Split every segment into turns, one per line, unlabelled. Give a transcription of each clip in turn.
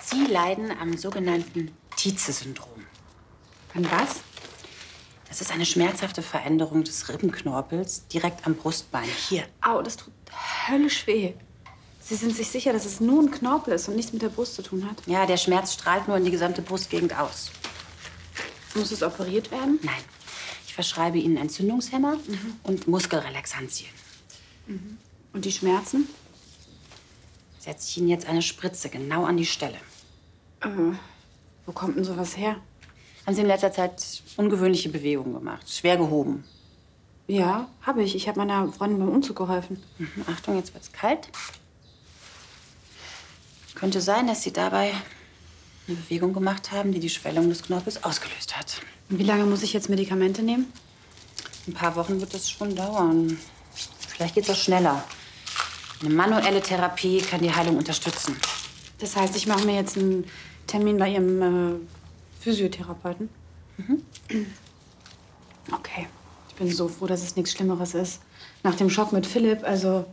Sie leiden am sogenannten Tietze-Syndrom.
An was?
Das ist eine schmerzhafte Veränderung des Rippenknorpels direkt am Brustbein. Hier.
Au, das tut höllisch weh. Sie sind sich sicher, dass es nur ein Knorpel ist und nichts mit der Brust zu tun hat?
Ja, der Schmerz strahlt nur in die gesamte Brustgegend aus.
Muss es operiert werden?
Nein. Ich verschreibe Ihnen Entzündungshemmer und Muskelrelaxantien.
Und die Schmerzen?
Setze ich Ihnen jetzt eine Spritze genau an die Stelle.
Wo kommt denn sowas her?
Haben Sie in letzter Zeit ungewöhnliche Bewegungen gemacht? Schwer gehoben?
Ja, habe ich. Ich habe meiner Freundin beim Umzug geholfen.
Achtung, jetzt wird's kalt. Könnte sein, dass Sie dabei eine Bewegung gemacht haben, die die Schwellung des Knorpels ausgelöst hat.
Und wie lange muss ich jetzt Medikamente nehmen?
Ein paar Wochen wird das schon dauern. Vielleicht geht's auch schneller. Eine manuelle Therapie kann die Heilung unterstützen.
Das heißt, ich mache mir jetzt einen Termin bei Ihrem Physiotherapeuten? Okay. Ich bin so froh, dass es nichts Schlimmeres ist. Nach dem Schock mit Philipp, also...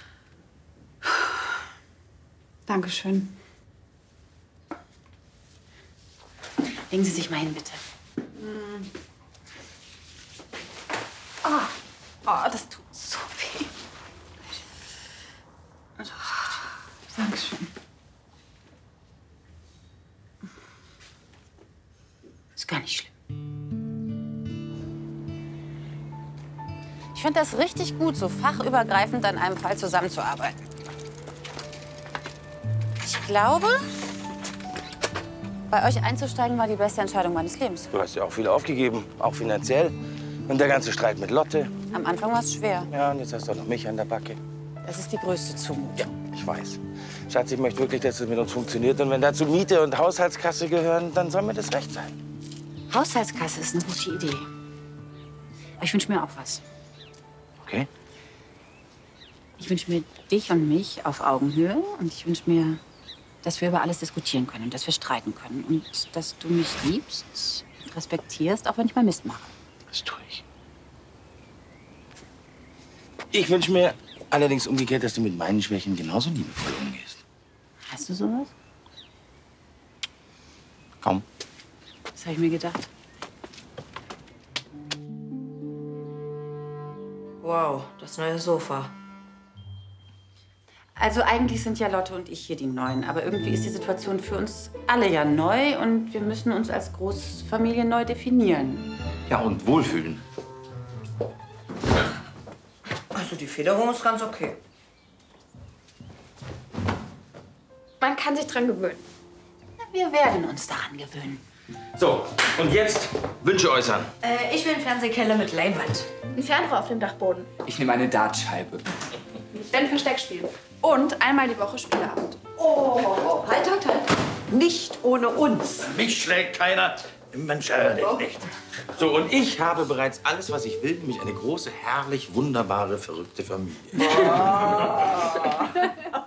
Dankeschön.
Legen Sie sich mal hin, bitte.
Oh, das tut so weh. Dankeschön.
Ist gar nicht schlimm. Ich finde das richtig gut, so fachübergreifend an einem Fall zusammenzuarbeiten. Ich glaube, bei euch einzusteigen war die beste Entscheidung meines Lebens.
Du hast ja auch viel aufgegeben, auch finanziell. Und der ganze Streit mit Lotte.
Am Anfang war es schwer.
Ja, und jetzt hast du auch noch mich an der Backe.
Das ist die größte Zumutung.
Ja, ich weiß. Schatz, ich möchte wirklich, dass es mit uns funktioniert. Und wenn dazu Miete und Haushaltskasse gehören, dann soll mir das recht sein.
Haushaltskasse ist eine gute Idee. Aber ich wünsche mir auch was.
Okay?
Ich wünsche mir dich und mich auf Augenhöhe. Und ich wünsche mir, dass wir über alles diskutieren können und dass wir streiten können. Und dass du mich liebst und respektierst, auch wenn ich mal Mist mache.
Das tue ich. Ich wünsche mir allerdings umgekehrt, dass du mit meinen Schwächen genauso liebevoll umgehst.
Hast du sowas?
Komm.
Das habe ich mir gedacht.
Wow, das neue Sofa.
Also eigentlich sind ja Lotte und ich hier die Neuen. Aber irgendwie ist die Situation für uns alle ja neu. Und wir müssen uns als Großfamilie neu definieren.
Ja, und wohlfühlen.
Also die Federung ist ganz okay.
Man kann sich dran gewöhnen.
Wir werden uns daran gewöhnen.
So, und jetzt Wünsche äußern.
Ich will einen Fernsehkeller mit Leinwand.
Ein Fernrohr auf dem Dachboden.
Ich nehme eine Dartscheibe.
Dann Versteckspiel. Und einmal die Woche Spieleabend.
Oh, halt. Nicht ohne uns.
Mich schlägt keiner. Mensch, nicht. So, und ich habe bereits alles, was ich will, nämlich eine große, herrlich, wunderbare, verrückte Familie.